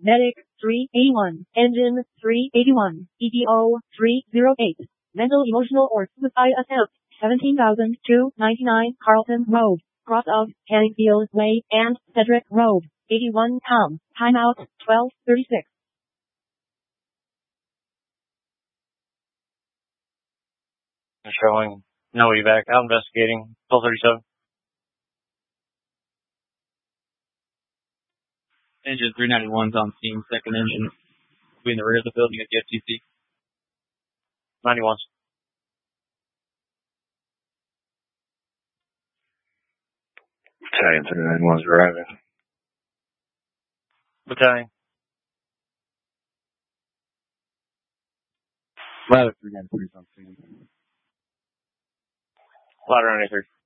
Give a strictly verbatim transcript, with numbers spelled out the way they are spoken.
Medic three eighty-one. Engine three eighty-one. E T O three oh eight. Mental, emotional, or suicide attempt. seventeen thousand two hundred ninety-nine Carlton Road. Cross of Hanningfield Way and Cedric Road. eighty-one Tom. Timeout twelve thirty-six. Showing no evac. Out investigating. twelve thirty-seven. Engine three ninety-one's on scene. Second engine between the rear of the building at the F T C. ninety-one. Battalion three ninety-one's arriving. Battalion. Ladder three ninety-three's on scene. Ladder ninety-three.